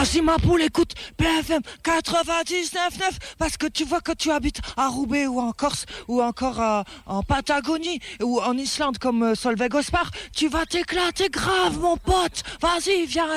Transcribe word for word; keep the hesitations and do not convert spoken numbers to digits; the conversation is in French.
Vas-y ma poule, écoute B F M quatre-vingt-dix-neuf neuf parce que tu vois que tu habites à Roubaix ou en Corse ou encore euh, en Patagonie ou en Islande comme euh, Solveig Ospar, tu vas t'éclater grave mon pote. Vas-y, viens.